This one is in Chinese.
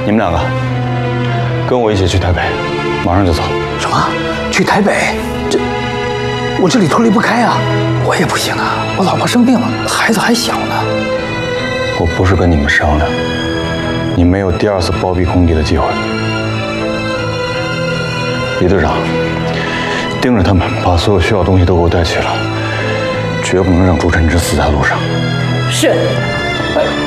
你们两个跟我一起去台北，马上就走。 什么？去台北？我这里头离不开啊！我也不行啊，我老婆生病了，孩子还小呢。 我不是跟你们商量，你没有第二次包庇空敌的机会。李队长，盯着他们，把所有需要的东西都给我带齐了，绝不能让朱晨之死在路上。 是。